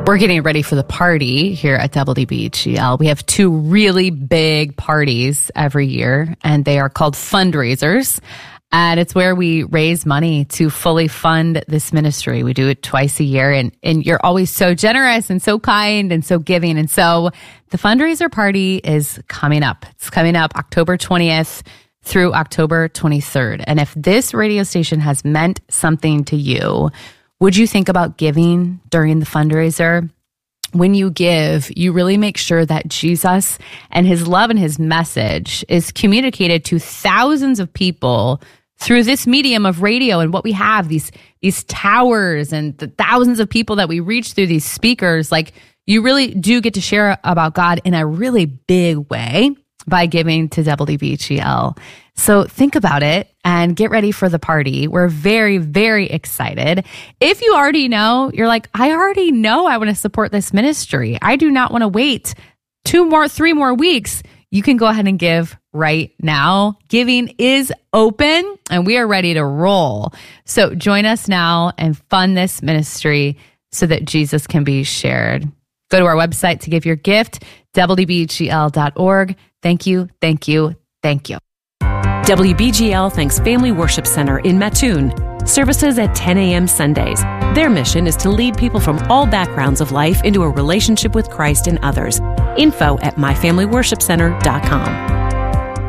We're getting ready for the party here at WBGL. We have two really big parties every year, and they are called fundraisers. And it's where we raise money to fully fund this ministry. We do it twice a year, and you're always so generous and so kind and so giving. And so the fundraiser party is coming up. It's coming up October 20th through October 23rd. And if this radio station has meant something to you, would you think about giving during the fundraiser? When you give, you really make sure that Jesus and his love and his message is communicated to thousands of people through this medium of radio and what we have, these towers and the thousands of people that we reach through these speakers. Like, you really do get to share about God in a really big way by giving to WBGL. So think about it and get ready for the party. We're very, very excited. If you already know, you're like, I already know I want to support this ministry. I do not want to wait 3 more weeks. You can go ahead and give right now. Giving is open and we are ready to roll. So join us now and fund this ministry so that Jesus can be shared. Go to our website to give your gift, WBGL.org. Thank you, thank you, thank you. WBGL thanks Family Worship Center in Mattoon. Services at 10 a.m. Sundays. Their mission is to lead people from all backgrounds of life into a relationship with Christ and others. Info at myfamilyworshipcenter.com.